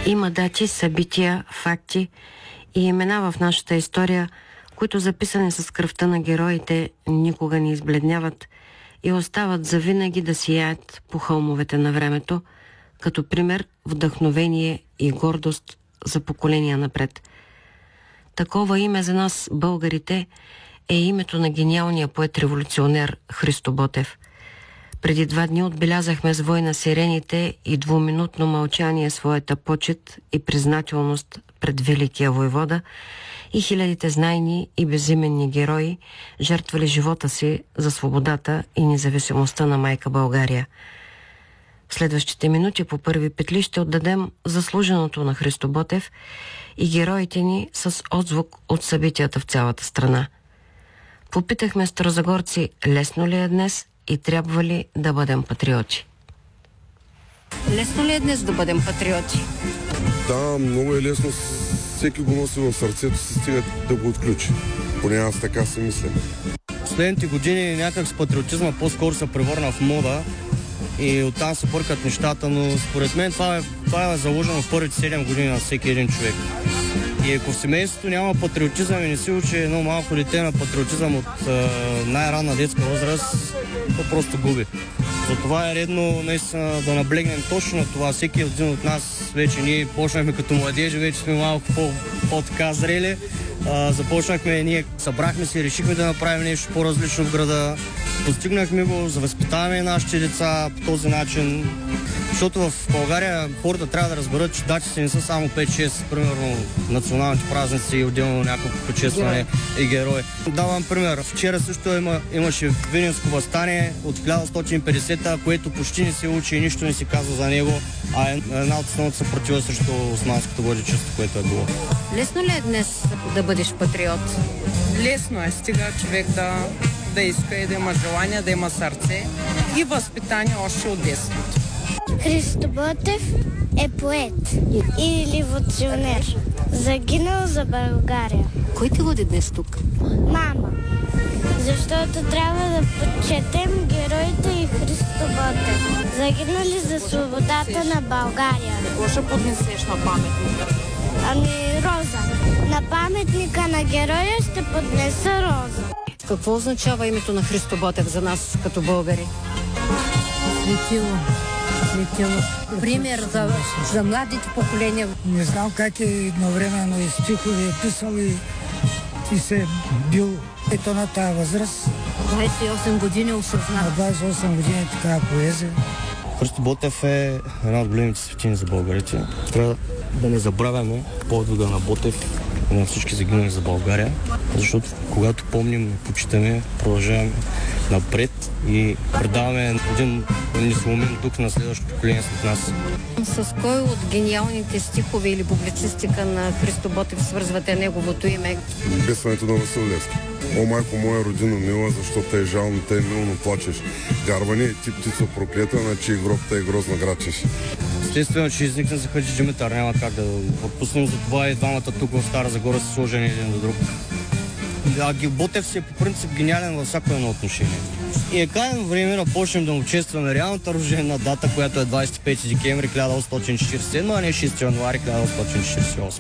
Има дати, събития, факти и имена в нашата история, които записани с кръвта на героите никога не избледняват и остават завинаги да сияят по хълмовете на времето, като пример, вдъхновение и гордост за поколения напред. Такова име за нас, българите, е името на гениалния поет-революционер Христо Ботев. Преди 2 дни отбелязахме с вой на сирените и 2-минутно мълчание своята почет и признателност пред великия войвода и хилядите знайни и безименни герои, жертвали живота си за свободата и независимостта на майка България. В следващите минути по първи петли ще отдадем заслуженото на Христо Ботев и героите ни с отзвук от събитията в цялата страна. Попитахме старозагорци, лесно ли е днес и трябва ли да бъдем патриоти? Лесно ли е днес да бъдем патриоти? Да, много е лесно. Всеки го носи в сърцето си, стига да го отключи. Поне аз така си мисля. Последните години някак с патриотизма по-скоро се превърна в мода и оттам се бъркат нещата, но според мен това е заложено в първите 7 години на всеки един човек. И ако в семейството няма патриотизъм и не си учи едно малко дете на патриотизъм от най-ранна детска възраст, то просто губи. Затова е редно наистина да наблегнем точно на това. Всеки един от нас, вече ние почнахме като младежи, вече сме малко по-така зрели. Ние събрахме се и решихме да направим нещо по-различно в града. Постигнахме го, за възпитаваме нашите деца по този начин. Защото в България хората трябва да разберат, че датите не са само 5-6, примерно националните празници и отделно няколко почестване и герои. Давам пример. Вчера също имаше Виленско въстание от 1150-та, което почти не се учи и нищо не се казва за него, а една от основната съпротива срещу османското владичество, което е било. Лесно ли е днес да бъдеш патриот? Лесно е, стига човек да иска и да има желание, да има сърце и възпитание още от детството. Христо Ботев е поет и революционер. Загинал за България. Кой те води днес тук? Мама. Защото трябва да почетем героите и Христо Ботев. Загинали за свободата на България. Какво ще поднесеш на паметника? Роза. На паметника на героя ще поднеса роза. Какво означава името на Христо Ботев за нас като българи? Светило. Пример за младите поколения. Не знам как е едновременно и стихове е писал и се бил ето на тази възраст. 28 години осъзнал. На 28 години такава поезия. Христо Ботев е една от големите светини за българите. Трябва да не забравяме подвига на Ботев и на всички загинали за България, защото когато помним и почитаме, продължаваме напред и предаваме един несломен дух на следващото поколение след нас. С кой от гениалните стихове или публицистика на Христо Ботев свързвате неговото име? Бесването на Васил Левски. О, майко моя родина мила, защото те е жално, те е милно плачеш. Гарване и ти птица проклета, на чий гроб те е грозно грачеш. Естествено, че изникна за Хаджи Димитър, няма как да отпуснем, за това и двамата тук в Стара Загора са сложени един до друг. Ботев си е по принцип гениален във всяко едно отношение. И е крайно време да почнем да му честваме реалната рождена дата, която е 25 декември 1847, а не 6 януари 1848.